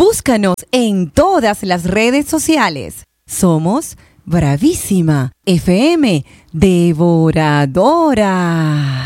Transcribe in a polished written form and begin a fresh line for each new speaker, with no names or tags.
Búscanos en todas las redes sociales. Somos Bravísima FM Devoradora.